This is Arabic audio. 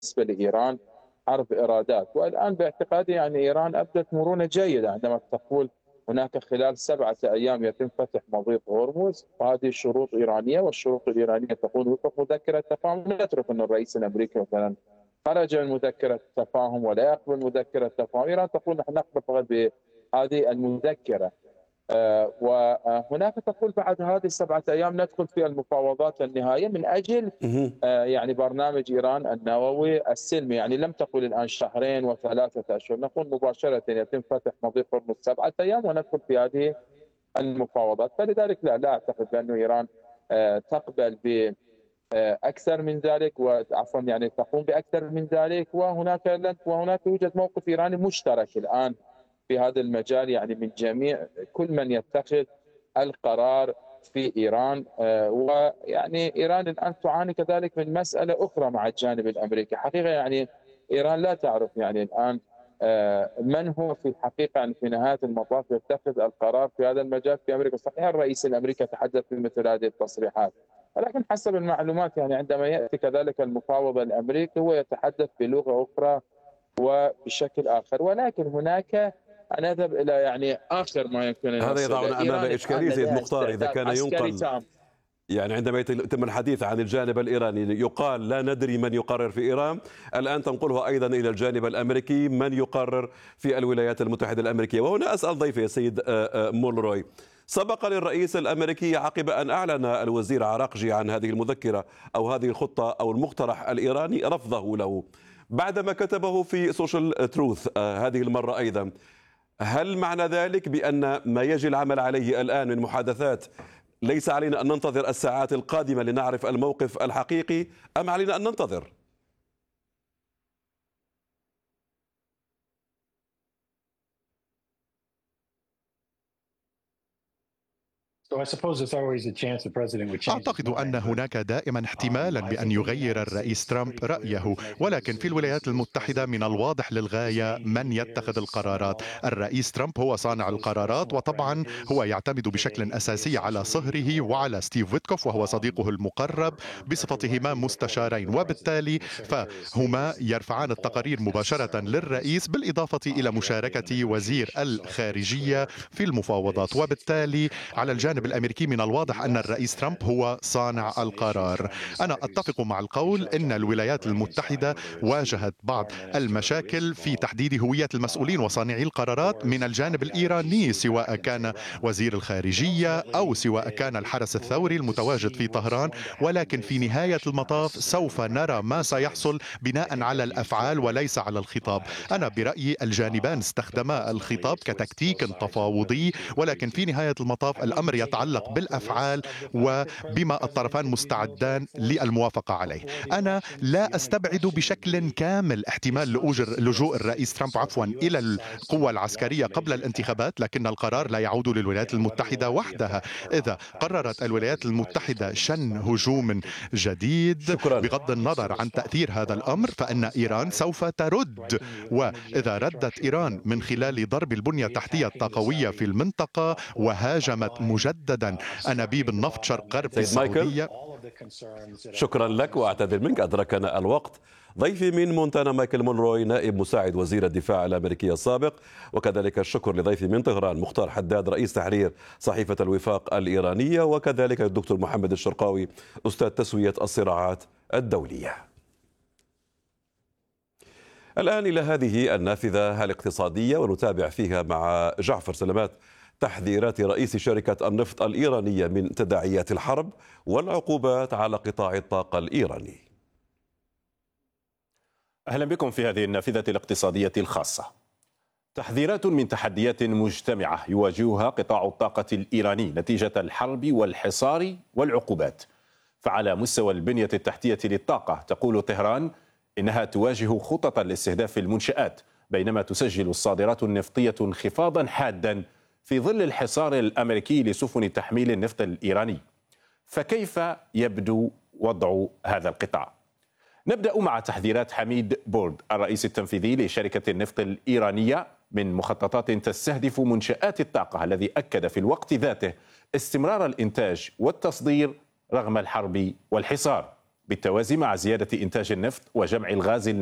بالنسبة لإيران حرب إيرادات. والآن باعتقادي يعني إيران أبدت مرونة جيدة عندما تقول هناك خلال 7 أيام يتم فتح مضيق هرمز، وهذه شروط إيرانية، والشروط الإيرانية تقول وفق مذكرة تفاهم. نترك أن الرئيس الأمريكي مثلا خرج من مذكرة تفاهم ولا يقبل مذكرة تفاهم، إيران تقول نحن نقبل فقط بهذه المذكرة. وهناك تقول بعد هذه 7 أيام ندخل في المفاوضات النهائية من أجل يعني برنامج إيران النووي السلمي. يعني لم تقل الآن شهرين و3 أشهر، نقول مباشرة يتم فتح مضيق هرمز 7 أيام وندخل في هذه المفاوضات. فلذلك لا أعتقد بأن إيران تقبل بأكثر من ذلك، وعفوا يعني تقوم بأكثر من ذلك. وهناك يوجد موقف إيراني مشترك الآن في هذا المجال، يعني من جميع كل من يتخذ القرار في إيران. ويعني إيران الآن تعاني كذلك من مسألة أخرى مع الجانب الأمريكي. حقيقة يعني إيران لا تعرف يعني الآن من هو في الحقيقة يعني في نهاية المطاف يتخذ القرار في هذا المجال في أمريكا. صحيح الرئيس الأمريكي تحدث في مثل هذه التصريحات، ولكن حسب المعلومات يعني عندما يأتي كذلك المفاوض الأمريكي هو يتحدث بلغة أخرى وبشكل آخر. ولكن هناك نذهب إلى يعني آخر ما يمكن هذا يضعنا أمام إشكالية سيد مختار إذا كان ينقل. يعني عندما يتم الحديث عن الجانب الإيراني يقال لا ندري من يقرر في إيران، الآن تنقلها أيضا إلى الجانب الأمريكي من يقرر في الولايات المتحدة الأمريكية. وهنا أسأل ضيفي السيد مولروي، سبق للرئيس الأمريكي عقب أن أعلن الوزير عراقجي عن هذه المذكرة أو هذه الخطة أو المقترح الإيراني رفضه له، بعدما كتبه في سوشيال تروث هذه المرة أيضا، هل معنى ذلك بأن ما يجري العمل عليه الآن من محادثات ليس علينا أن ننتظر الساعات القادمة لنعرف الموقف الحقيقي، أم علينا أن ننتظر؟ أعتقد أن هناك دائما احتمالا بأن يغير الرئيس ترامب رأيه، ولكن في الولايات المتحدة من الواضح للغاية من يتخذ القرارات. الرئيس ترامب هو صانع القرارات، وطبعا هو يعتمد بشكل أساسي على صهره وعلى ستيف ويتكوف وهو صديقه المقرب بصفتهما مستشارين، وبالتالي فهما يرفعان التقارير مباشرة للرئيس بالإضافة إلى مشاركة وزير الخارجية في المفاوضات. وبالتالي على الجانب الأمريكي من الواضح أن الرئيس ترامب هو صانع القرار. أنا أتفق مع القول أن الولايات المتحدة واجهت بعض المشاكل في تحديد هوية المسؤولين وصانعي القرارات من الجانب الإيراني، سواء كان وزير الخارجية أو سواء كان الحرس الثوري المتواجد في طهران، ولكن في نهاية المطاف سوف نرى ما سيحصل بناء على الأفعال وليس على الخطاب. أنا برأيي الجانبان استخدما الخطاب كتكتيك تفاوضي، ولكن في نهاية المطاف الأمر يتعلق بالأفعال وبما الطرفان مستعدان للموافقة عليه. أنا لا أستبعد بشكل كامل احتمال لجوء الرئيس ترامب إلى القوة العسكرية قبل الانتخابات، لكن القرار لا يعود للولايات المتحدة وحدها. إذا قررت الولايات المتحدة شن هجوم جديد بغض النظر عن تأثير هذا الأمر فإن إيران سوف ترد، وإذا ردت إيران من خلال ضرب البنية التحتية الطاقوية في المنطقة وهاجمت مجددا أنابيب النفط شرق غرب السعودية. شكرا لك وأعتذر منك أدركنا الوقت. ضيفي من مونتانا مايكل مونروي نائب مساعد وزير الدفاع الأمريكي السابق، وكذلك الشكر لضيفي من طهران مختار حداد رئيس تحرير صحيفة الوفاق الإيرانية، وكذلك الدكتور محمد الشرقاوي أستاذ تسوية الصراعات الدولية. الآن إلى هذه النافذة الاقتصادية ونتابع فيها مع جعفر سلامات تحذيرات رئيس شركة النفط الإيرانية من تداعيات الحرب والعقوبات على قطاع الطاقة الإيراني. أهلا بكم في هذه النافذة الاقتصادية الخاصة. تحذيرات من تحديات مجتمعة يواجهها قطاع الطاقة الإيراني نتيجة الحرب والحصار والعقوبات. فعلى مستوى البنية التحتية للطاقة تقول طهران إنها تواجه خططا لاستهداف المنشآت، بينما تسجل الصادرات النفطية انخفاضا حادا في ظل الحصار الأمريكي لسفن تحميل النفط الإيراني. فكيف يبدو وضع هذا القطاع؟ نبدأ مع تحذيرات حميد بورد الرئيس التنفيذي لشركة النفط الإيرانية من مخططات تستهدف منشآت الطاقة، الذي أكد في الوقت ذاته استمرار الإنتاج والتصدير رغم الحرب والحصار. بالتوازي مع زيادة إنتاج النفط وجمع الغاز